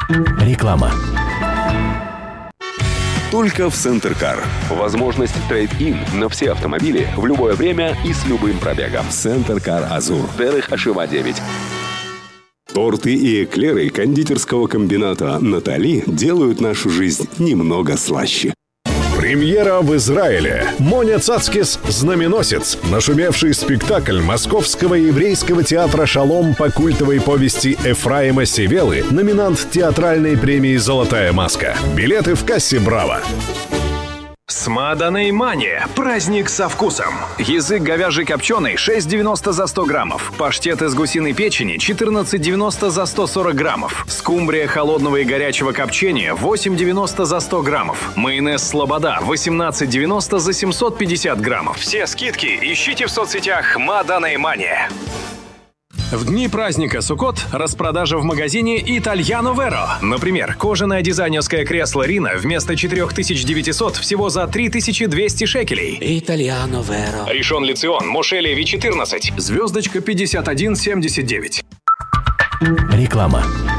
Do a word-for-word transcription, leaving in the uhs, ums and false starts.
Реклама. Только в Центр Кар. Возможность трейд-ин на все автомобили в любое время и с любым пробегом. Центр Кар Азур. Дерих Ашива девять. Торты и эклеры кондитерского комбината «Натали» делают нашу жизнь немного слаще. Премьера в Израиле. Моня Цацкис «Знаменосец». Нашумевший спектакль Московского еврейского театра «Шалом» по культовой повести Эфраима Севелы, номинант театральной премии «Золотая маска». Билеты в кассе «Браво». Смаданей Мания. Праздник со вкусом. Язык говяжий копченый шесть девяносто за сто граммов. Паштет из гусиной печени четырнадцать девяносто за сто сорок граммов. Скумбрия холодного и горячего копчения восемь девяносто за сто граммов. Майонез Слобода восемнадцать девяносто за семьсот пятьдесят граммов. Все скидки ищите в соцсетях Смаданей Мания. В дни праздника Суккот распродажа в магазине Итальяно Веро. Например, кожаное дизайнерское кресло Рина вместо четыре тысячи девятьсот всего за три тысячи двести шекелей. Итальяно Веро. Ришон Лицион, Мошели Ви четырнадцать, звездочка пятьдесят один семьдесят девять. Реклама.